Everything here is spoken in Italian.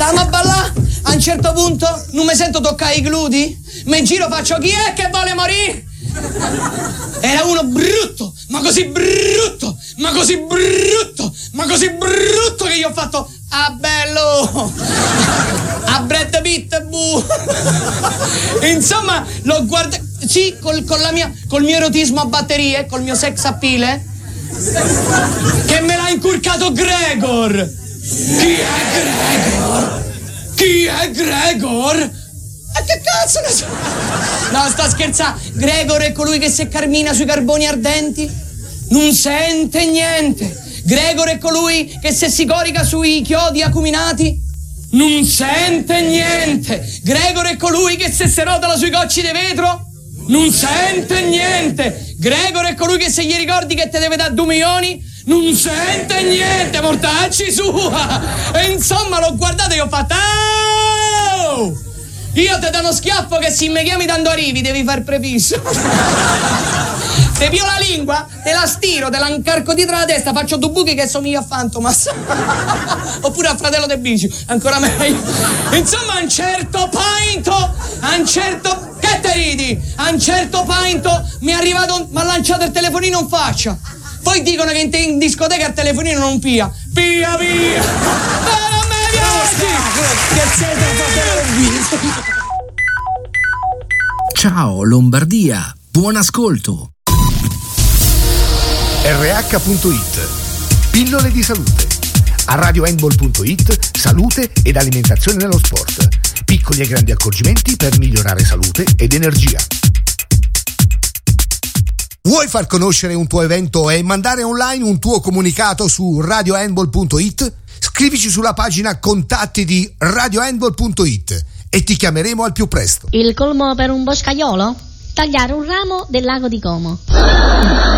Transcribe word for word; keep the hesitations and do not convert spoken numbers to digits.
Stiamo a ballare, a un certo punto non mi sento toccare i gludi, mi giro, faccio chi è che vuole morire? Era uno brutto, ma così brutto, ma così brutto, ma così brutto che io ho fatto, ah bello, a Brad Pitt, bu. Insomma, l'ho guardato, sì, col, con la mia, col mio erotismo a batterie, col mio sex appeal, eh, che me l'ha incurcato Gregor. Chi è Gregor? Chi è Gregor? E che cazzo ne so? No, sto scherzando. Gregor è colui che se cammina sui carboni ardenti non sente niente. Gregor è colui che se si corica sui chiodi acuminati non sente niente. Gregor è colui che se si rotola sui cocci di vetro non sente niente. Gregor è colui che se gli ricordi che te deve dare due milioni non sente niente, mortacci sua. E insomma l'ho guardato e ho fatto oh! Io te do uno schiaffo che se mi chiami dando arrivi devi far prefisso. Se pio la lingua, te la stiro, te la incarco dietro la testa, faccio due buchi che somiglia a Fantomas. Oppure a Fratello De Bici, ancora meglio. Insomma, a un certo painto, a un certo... Che te ridi? A un certo painto mi è arrivato, mi ha lanciato il telefonino in faccia. Poi dicono che in, te- in discoteca il telefonino non pia. Pia, pia! Ma non mi piaci! Ciao Lombardia, buon ascolto. R H punto it, pillole di salute. A radio handball punto it, salute ed alimentazione nello sport. Piccoli e grandi accorgimenti per migliorare salute ed energia. Vuoi far conoscere un tuo evento e mandare online un tuo comunicato su radio handball punto it? Scrivici sulla pagina contatti di radio handball punto it e ti chiameremo al più presto. Il colmo per un boscaiolo? Tagliare un ramo del lago di Como.